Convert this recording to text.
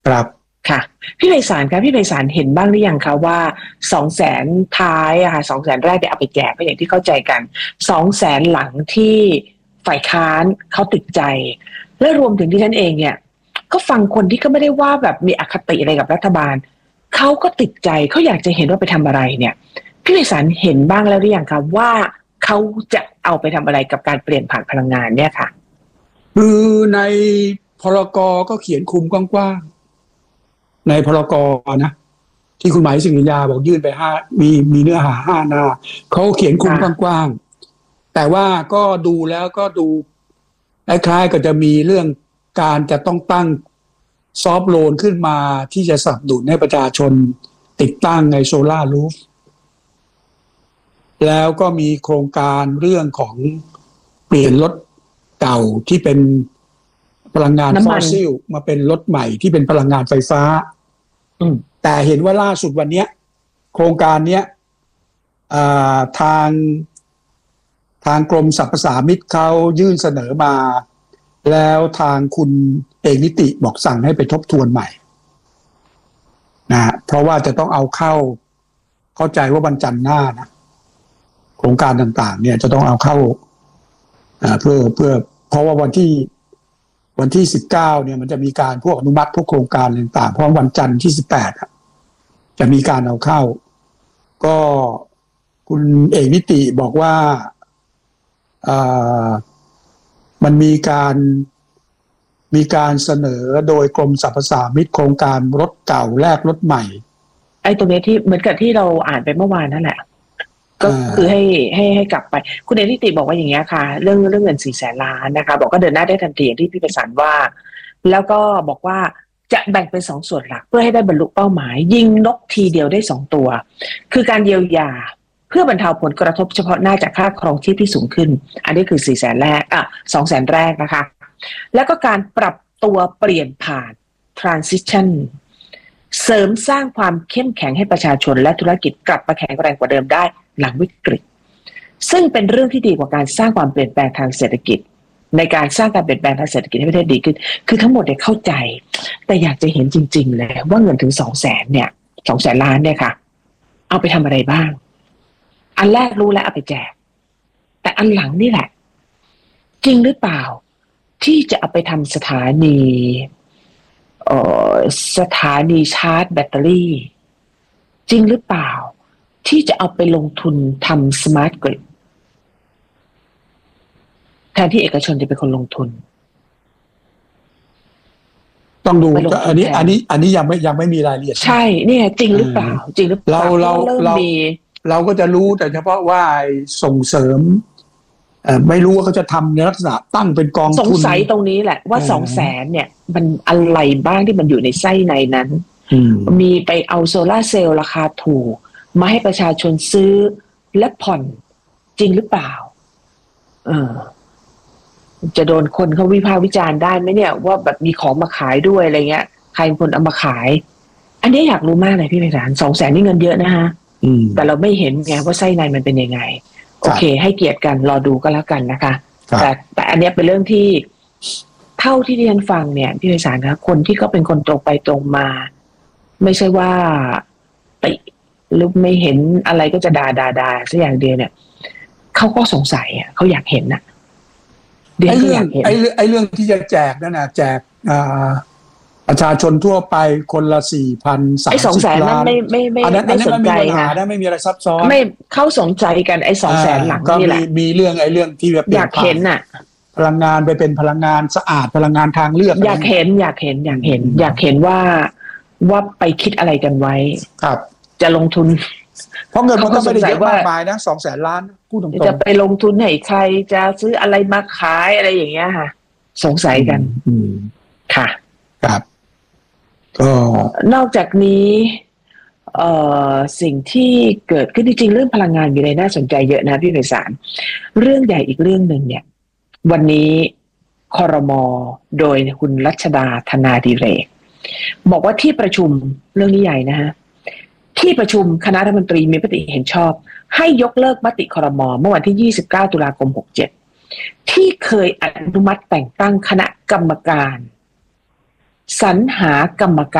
ครับค่ะพี่ไพศาลคะพี่ไพศาลเห็นบ้างหรือยังคะว่า200,000ท้ายอะค่ะ200,000แรกเนี่ยเอาไปแจกก็อย่างที่เข้าใจกัน200,000หลังที่ฝ่ายค้านเขาติดใจและรวมถึงที่ฉันเองเนี่ยก็ฟังคนที่ก็ไม่ได้ว่าแบบมีอคติอะไรกับรัฐบาลเขาก็ติดใจเขาอยากจะเห็นว่าไปทำอะไรเนี่ยพี่ไพศาลเห็นบ้างแล้วหรือยังคะว่าเขาจะเอาไปทำอะไรกับการเปลี่ยนผ่านพลังงานเนี่ยค่ะคือในพรกก็เขียนคุมกว้างๆในพรกนะที่คุณหมายสิริยาบอกยื่นไปมีเนื้อหา5 หน้าเขาเขียนคุมค่ะกว้างๆแต่ว่าก็ดูแล้วก็ดูคล้ายๆก็จะมีเรื่องการจะต้องตั้งซอฟต์โลนขึ้นมาที่จะสนับสนุนให้ประชาชนติดตั้งในโซลาร์รูฟแล้วก็มีโครงการเรื่องของเปลี่ยนรถเก่าที่เป็นพลังงานฟน้ำมันอสซิลมาเป็นรถใหม่ที่เป็นพลังงานไฟฟ้าอืมแต่เห็นว่าล่าสุดวันนี้โครงการเนี้ยอ่ทางกรมสรรพสามิตเขายื่นเสนอมาแล้วทางคุณเอกนิติบอกสั่งให้ไปทบทวนใหม่นะเพราะว่าจะต้องเอาเข้าใจว่าวันจันทร์หน้านะโครงการต่างๆเนี่ยจะต้องเอาเข้าเพื่อเพราะว่าวันที่19เนี่ยมันจะมีการพวกอนุมัติพวกโครงการต่างๆเพราะวันจันทร์ที่18จะมีการเอาเข้าก็คุณเอกนิติบอกว่ามันมีการเสนอโดยกรมสรรพสามิตโครงการรถเก่าแลกรถใหม่ไอ้ตรงนี้ที่เหมือนกับที่เราอ่านไปเมื่อวานนั่นแหละก็คือให้กลับไปคุณเอกนิติบอกว่าอย่างเงี้ยค่ะเรื่องเงิน400,000 ล้านนะคะบอกก็เดินหน้าได้ทันทีอย่างที่พี่ประสานว่าแล้วก็บอกว่าจะแบ่งเป็น2 ส่วนหลักเพื่อให้ได้บรรลุเป้าหมายยิงนกทีเดียวได้2 ตัวคือการเยียวยาเพื่อบรรเทาผลกระทบเฉพาะหน้าจากค่าครองชีพที่สูงขึ้นอันนี้คือ400,000 แรก200,000 แรกนะคะแล้วก็การปรับตัวเปลี่ยนผ่าน transition เสริมสร้างความเข้มแข็งให้ประชาชนและธุรกิจกลับมาแข็งแรงกว่าเดิมได้หลังวิกฤตซึ่งเป็นเรื่องที่ดีกว่าการสร้างความเปลี่ยนแปลงทางเศรษฐกิจในการสร้างการเปลี่ยนแปลงทางเศรษฐกิจให้ประเทศดีขึ้นคือทั้งหมดเนี่ยเข้าใจแต่อยากจะเห็นจริงๆเลยว่าเงินถึง200,000เนี่ย200,000 ล้านเนี่ยค่ะเอาไปทำอะไรบ้างอันแรกรู้แล้วเอาไปแจกแต่อันหลังนี่แหละจริงหรือเปล่าที่จะเอาไปทำสถานีชาร์จแบตเตอรี่จริงหรือเปล่าที่จะเอาไปลงทุนทำสมาร์ทกริดแทนที่เอกชนจะเป็นคนลงทุนต้องดูอันนี้ยังไม่มีรายละเอียดใช่เนี่ยจริงหรือเปล่าจริงหรือเปล่าเราก็จะรู้แต่เฉพาะว่าส่งเสริมไม่รู้ว่าเขาจะทำในลักษณะตั้งเป็นกองทุนสงสัยตรงนี้แหละว่า200,000เนี่ยมันอะไรบ้างที่มันอยู่ในไส้ในนั้นมีไปเอาโซลาร์เซลล์ราคาถูกมาให้ประชาชนซื้อและผ่อนจริงหรือเปล่าจะโดนคนเขาวิพากษ์วิจารณ์ได้ไหมเนี่ยว่าแบบมีของมาขายด้วยอะไรเงี้ยใครเป็นคนเอามาขายอันนี้อยากรู้มากเลยพี่ไพศาล200,000นี่เงินเยอะนะฮะแต่เราไม่เห็นไงว่าไส้ในมันเป็นยังไงโอเคให้เกียรติกันรอดูก็แล้วกันนะคะแต่อันนี้เป็นเรื่องที่เท่าที่ดิฉันฟังเนี่ยพี่ไพศาลคะคนที่เขาเป็นคนตรงไปตรงมาไม่ใช่ว่าติหรือไม่เห็นอะไรก็จะด่าสักอย่างเดียวเนี่ยเขาก็สงสัยอ่ะเขาอยากเห็นน่ะไอ้เรื่องที่จะแจกนั่นน่ะแจกประชาชนทั่วไปคนละ 4,030 ไอ้200,000นั้นไม่สนใจค่ะไม่มีอะไรซับซ้อนไม่เข้าสนใจกันไอ้200,000หลังนี่แหละมีเรื่องที่แบบอยากเห็นน่ะพลังงานไปเป็นพลังงานสะอาดพลังงานทางเลือกอยากเห็นว่าไปคิดอะไรกันไว้ครับจะลงทุนเพราะเงินมันก็ไม่ได้เยอะมากมายนะ200,000 ล้านพูดตรงๆจะไปลงทุนให้ใครจะซื้ออะไรมาขายอะไรอย่างเงี้ยค่ะสงสัยกันค่ะครับก็นอกจากนี้สิ่งที่เกิดขึ้นจริงๆเรื่องพลังงานมีอะไรน่าสนใจเยอะนะพี่ไพศาลเรื่องใหญ่อีกเรื่องหนึ่งเนี่ยวันนี้ครม.โดยคุณรัชดาธนาดิเรกบอกว่าที่ประชุมเรื่องนี้ใหญ่นะฮะที่ประชุมคณะรัฐมนตรีมีมติเห็นชอบให้ยกเลิกมติครม.เมื่อวันที่29 ตุลาคม 67ที่เคยอนุมัติแต่งตั้งคณะกรรมการสรรหากรรมการ